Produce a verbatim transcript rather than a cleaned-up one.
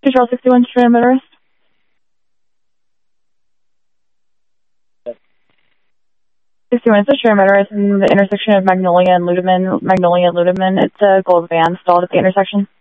Control sixty-one, True Motorist. sixty-one, it's a True Motorist in the intersection of Magnolia and Ludeman. Magnolia and Ludeman. It's a gold van stalled at the intersection.